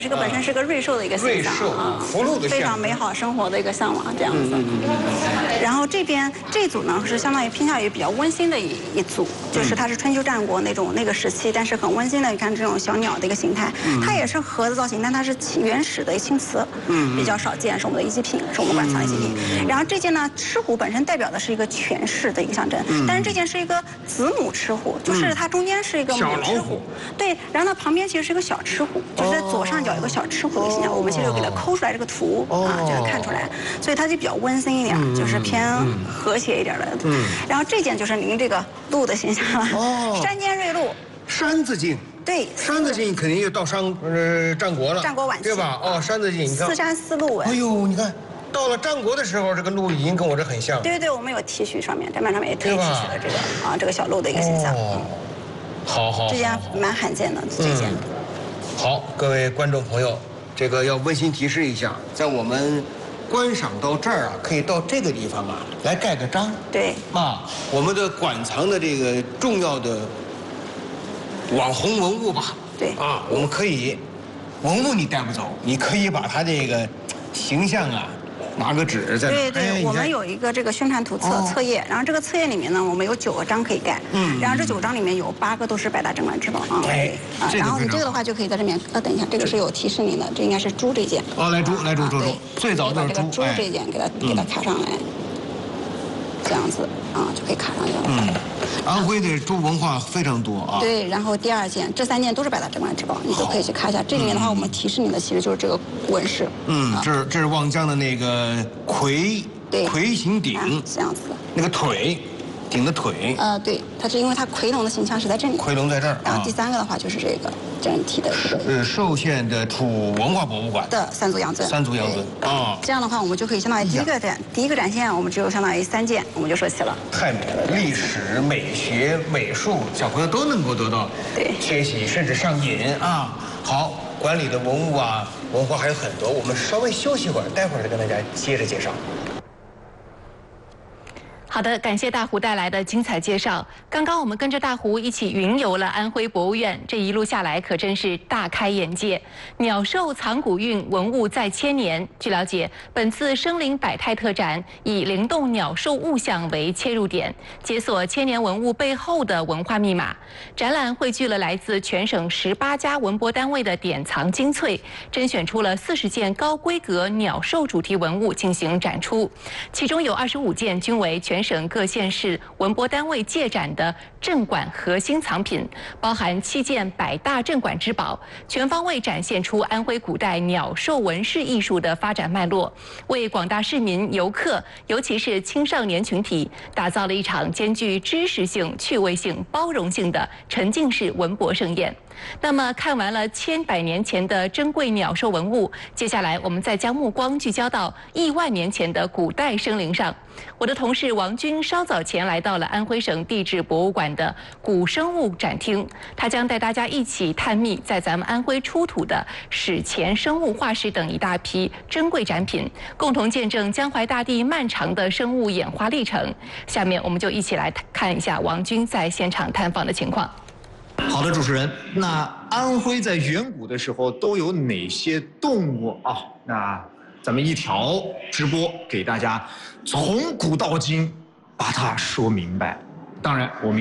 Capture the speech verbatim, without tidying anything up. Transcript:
这个本身是个瑞兽的一个形象啊， 福禄的非常美好生活的一个向往这样子。然后这边这组呢是相当于偏向于比较温馨的一一组，就是它是春秋战国那种那个时期，但是很温馨的。你看这种小鸟的一个形态，它也是盒子造型，但它是原始的青瓷，比较少见，是我们的遗迹品，是我们馆藏的遗迹品。然后这件呢，赤虎本身代表的是一个权势的一个象征，但是这件是一个子母赤虎，就是它中间是一个母赤虎，对，然后呢旁边其实是一个小赤虎，就是在左上角。有个小赤虎的形象，我们其实有给它抠出来这个图啊，就能看出来，所以它就比较温馨一点，就是偏和谐一点的。嗯，然后这件就是您这个鹿的形象了，哦，山间瑞鹿， 山字镜， 对， 山字镜肯定就到商呃战国了， 战国晚期对吧？哦，山字镜，你看四山四鹿纹， 哎呦，你看到了战国的时候，这个鹿已经跟我这很像。 对对对，我们有 T 恤上面，砧板上面也贴 T 恤的这个啊，这个小鹿的一个形象。哦， 好好， 这件蛮罕见的，这件。 好，各位观众朋友，这个要温馨提示一下，在我们观赏到这儿啊，可以到这个地方啊来盖个章。 对啊，我们的馆藏的这个重要的网红文物吧。 对啊，我们可以，文物你带不走，你可以把它这个形象啊。拿个纸在对对，哎、我们有一个这个宣传图册、哦、册页，然后这个册页里面呢，我们有九个章可以盖，嗯，然后这九章里面有八个都是百大镇馆之宝啊， 哎， 啊，然后你这个的话就可以在这边，呃，等一下，这个是有提示您的，这应该是猪这件， 哦，来猪，来猪，猪猪，最早就是猪，猪这件给它给它卡上来，这样子啊就可以卡上去了。嗯， 安徽的猪文化非常多啊。 对，然后第二件，这三件都是百大镇馆之宝，你都可以去看一下。这里面的话，我们提示你的其实就是这个纹饰。 嗯，这是这是望江的那个魁魁形鼎， 这样子。 那个腿，鼎的腿。 呃，对，它是因为它夔龙的形象是在这里。 夔龙在这儿。 然后第三个的话就是这个整体的这个。 是寿县的楚文化博物馆的三足羊尊。 三足羊尊啊。 这样的话，我们就可以相当于第一个展，第一个展现我们只有相当于三件，我们就说齐了。 太美了，历史、美学、美术，小朋友都能够得到学习，甚至上瘾啊。好，馆里的文物啊、文化还有很多，我们稍微休息一会儿，待会儿再跟大家接着介绍。 好的，感谢大胡带来的精彩介绍。刚刚我们跟着大胡一起云游了安徽博物院，这一路下来可真是大开眼界。鸟兽藏古韵，文物在千年。据了解，本次生灵百态特展以灵动鸟兽物象为切入点，解锁千年文物背后的文化密码。展览汇聚了来自全省十八家文博单位的典藏精粹，甄选出了四十件高规格鸟兽主题文物进行展出，其中有二十五件均为全省各县市文博单位借展的镇馆核心藏品，包含七件百大镇馆之宝，全方位展现出安徽古代鸟兽纹饰艺术的发展脉络，为广大市民、游客，尤其是青少年群体，打造了一场兼具知识性、趣味性、包容性的沉浸式文博盛宴。那么，看完了千百年前的珍贵鸟兽文物，接下来我们再将目光聚焦到亿万年前的古代生灵上。我的同事王军稍早前来到了安徽省地质博物馆的古生物展厅，他将带大家一起探秘在咱们安徽出土的史前生物化石等一大批珍贵展品，共同见证江淮大地漫长的生物演化历程。下面我们就一起来看一下王军在现场探访的情况。 好的，主持人，那安徽在远古的时候都有哪些动物啊？那咱们一条直播给大家从古到今把它说明白。当然，我们。